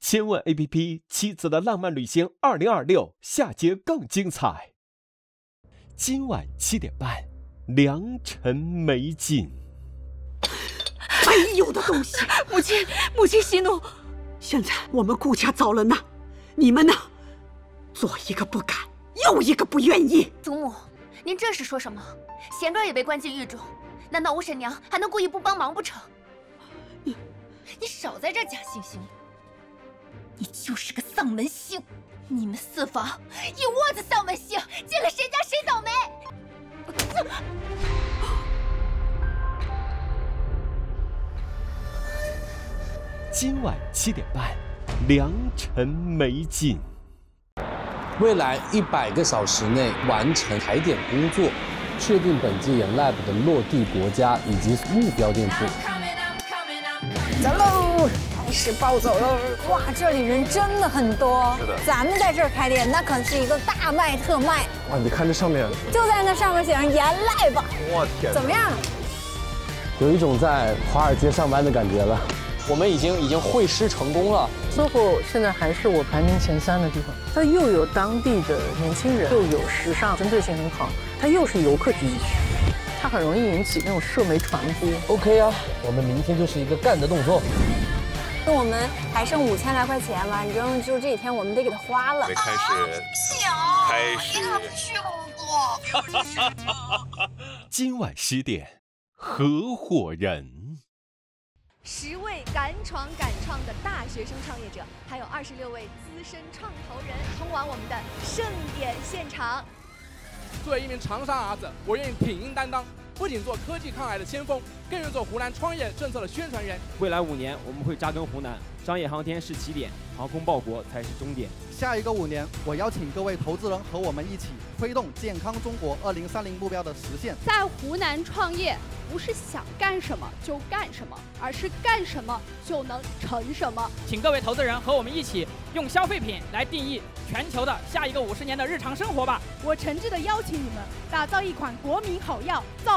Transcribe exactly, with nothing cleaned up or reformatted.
千问 A P P 妻子的浪漫旅行二零二六下节更精彩。今晚七点半，良辰美景。 没有的东西， 母亲，母亲息怒。 现在我们顾家遭了难，你们呢？左一个不敢，右一个不愿意。 祖母，您这是说什么？贤哥也被关进狱中，难道吴婶娘还能故意不帮忙不成？你，你少在这假惺惺。你就是个丧门星，你们四房一窝子丧门星，进了谁家谁倒霉。 今晚七点半，良辰美景。 未来一百个小时内完成踩点工作，确定本届研 Lab 的落地国家以及目标店铺。 走喽，开始暴走喽！哇，这里人真的很多。是的，咱们在这儿开店，那可是一个大卖特卖。 哇，你看这上面， 就在那上面写上研 Lab。 我天， 怎么样？ 有一种在华尔街上班的感觉了。 我们已经已经会师成功了。 S O H O 现在还是我排名前三的地方，它又有当地的年轻人，又有时尚，针对性很好，它又是游客聚集区，它很容易引起那种社媒传播。 OK 啊，我们明天就是一个干的动作。 我们还剩五千来块钱吧，你知道，就这几天我们得给它花了。 开始，开始。 今晚十点，合伙人。 十位敢闯敢创的大学生创业者，还有二十六位资深创投人，通往我们的盛典现场。 作为一名长沙儿子，我愿意挺膺担当，不仅做科技抗癌的先锋，更愿做湖南创业政策的宣传人。 未来五年，我们会扎根湖南，商业航天是起点，航空报国才是终点。 下一个五年，我邀请各位投资人和我们一起推动健康中国二零三零目标的实现。 在湖南创业，不是想干什么就干什么，而是干什么就能成什么。 请各位投资人和我们一起用消费品来定义全球的下一个五十年的日常生活吧。 我诚挚地邀请你们，打造一款国民好药，造